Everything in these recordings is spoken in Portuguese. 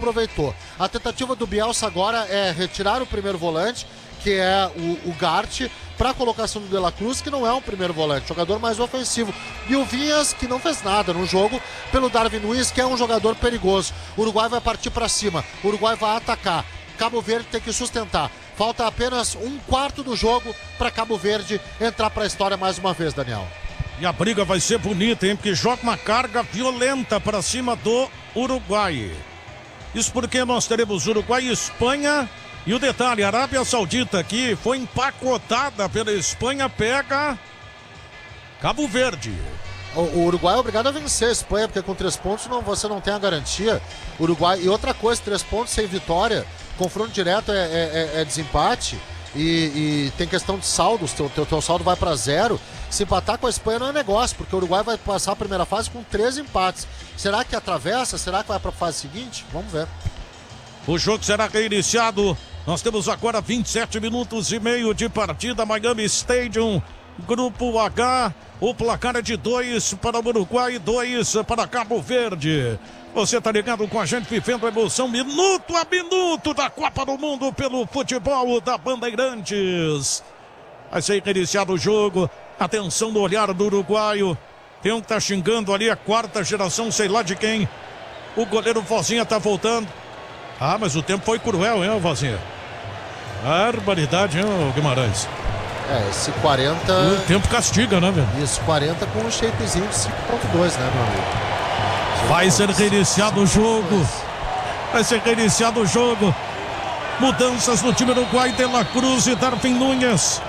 aproveitou. A tentativa do Bielsa agora é retirar o primeiro volante, que é o Gart, para a colocação do De La Cruz, que não é um primeiro volante, jogador mais ofensivo. E o Vinhas, que não fez nada no jogo, pelo Darwin Núñez, que é um jogador perigoso. O Uruguai vai partir para cima, o Uruguai vai atacar. Cabo Verde tem que sustentar. Falta apenas um quarto do jogo para Cabo Verde entrar para a história mais uma vez, Daniel. E a briga vai ser bonita, hein? Porque joga uma carga violenta para cima do Uruguai. Isso porque nós teremos Uruguai e Espanha. E o detalhe, a Arábia Saudita aqui foi empacotada pela Espanha, pega Cabo Verde. O Uruguai é obrigado a vencer a Espanha, porque com 3 pontos você não tem a garantia. Uruguai, e outra coisa, 3 pontos sem vitória, confronto direto é desempate. E tem questão de saldos, teu saldo vai para 0. Se empatar com a Espanha não é negócio, porque o Uruguai vai passar a primeira fase com 3 empates. Será que atravessa? Será que vai para a fase seguinte? Vamos ver. O jogo será reiniciado. Nós temos agora 27 minutos e meio de partida. Miami Stadium, Grupo H. O placar é de 2 para o Uruguai e 2 para Cabo Verde. Você tá ligado com a gente, vivendo a emoção minuto a minuto da Copa do Mundo pelo futebol da Bandeirantes. Vai ser iniciado o jogo. Atenção no olhar do uruguaio. Tem um que tá xingando ali a 4ª geração, sei lá de quem. O goleiro Vozinha tá voltando. Ah, mas o tempo foi cruel, hein, Vozinha? Barbaridade, hein, Guimarães? Esse 40... O tempo castiga, né, velho? Isso, 40 com um shapezinho de 5.2, né, meu amigo? Vai ser reiniciado o jogo. Vai ser reiniciado o jogo. Mudanças no time uruguai, De La Cruz e Darwin Núñez.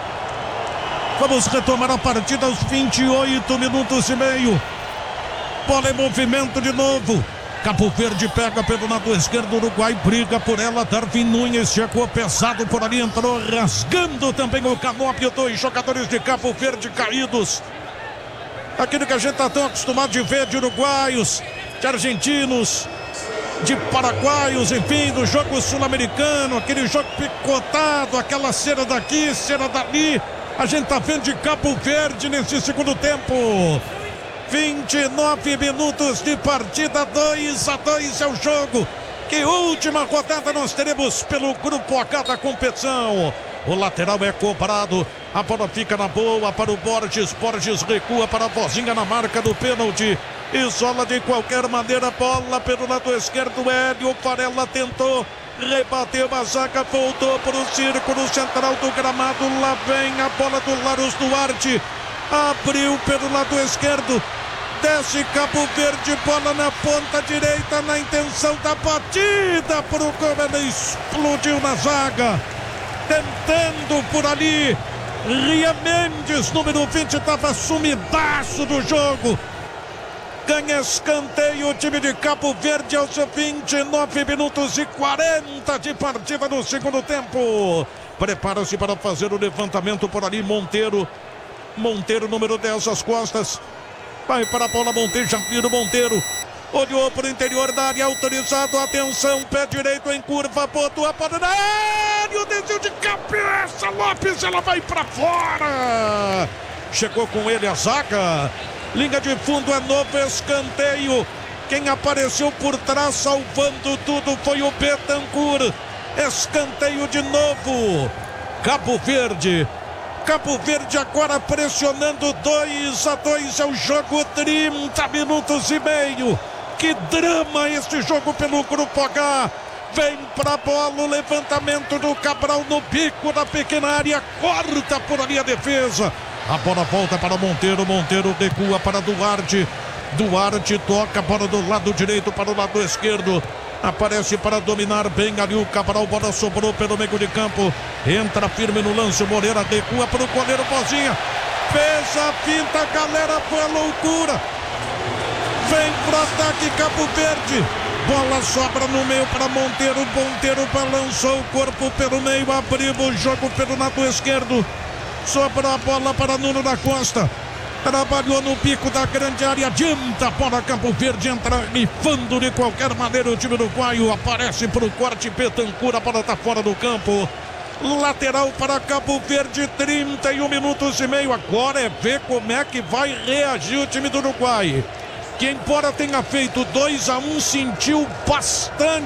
Vamos retomar a partida aos 28 minutos e meio. Bola em movimento de novo. Cabo Verde pega pelo lado esquerdo, Uruguai briga por ela, Darwin Núñez chegou pesado por ali, entrou rasgando também o canópio, 2 jogadores de Cabo Verde caídos. Aquilo que a gente está tão acostumado de ver de uruguaios, de argentinos, de paraguaios, enfim, do jogo sul-americano, aquele jogo picotado, aquela cera daqui, cera dali. A gente está vendo de Cabo Verde nesse segundo tempo. 29 minutos de partida, 2-2 é o jogo. Que última rodada nós teremos pelo Grupo H da competição. O lateral é cobrado, a bola fica na boa para o Borges. Borges recua para a Vozinha na marca do pênalti. Isola de qualquer maneira, bola pelo lado esquerdo. Hélio Varela tentou, rebateu a zaga, voltou para o círculo central do gramado. Lá vem a bola do Larus Duarte. Abriu pelo lado esquerdo. Desce Cabo Verde, bola na ponta direita, na intenção da batida para o Câmara, explodiu na zaga. Tentando por ali. Ria Mendes, número 20, estava sumidaço do jogo. Ganha escanteio o time de Cabo Verde aos 29 minutos e 40 de partida no segundo tempo. Prepara-se para fazer o levantamento por ali, Monteiro. Monteiro, número 10, às costas. Vai para a bola, Monteiro, já vira o Monteiro. Olhou para o interior da área, autorizado, atenção, pé direito em curva, botou a bola na área, o desvio de cabeça, Lopes, ela vai para fora. Chegou com ele a zaga. Linha de fundo, é novo escanteio. Quem apareceu por trás salvando tudo foi o Betancur. Escanteio de novo. Cabo Verde. Cabo Verde agora pressionando, 2-2 é o jogo, 30 minutos e meio. Que drama este jogo pelo Grupo H. Vem para a bola, o levantamento do Cabral no bico da pequena área, corta por ali a defesa. A bola volta para Monteiro, Monteiro recua para Duarte. Duarte toca a bola do lado direito para o lado esquerdo. Aparece para dominar bem ali o Cabral, bola sobrou pelo meio de campo. Entra firme no lance, o Moreira recua para o goleiro Bozinha. Fez a finta, galera, foi a loucura. Vem pro ataque Cabo Verde. Bola sobra no meio para Monteiro. Monteiro balançou o corpo pelo meio, abriu o jogo pelo lado esquerdo. Sobra a bola para Nuno da Costa. Trabalhou no bico da grande área, adianta a bola, Cabo Verde entra rifando de qualquer maneira o time uruguaio, aparece para o corte, Betancur, a bola está fora do campo. Lateral para Cabo Verde, 31 minutos e meio, agora é ver como é que vai reagir o time do Uruguai, que embora tenha feito 2-1, sentiu bastante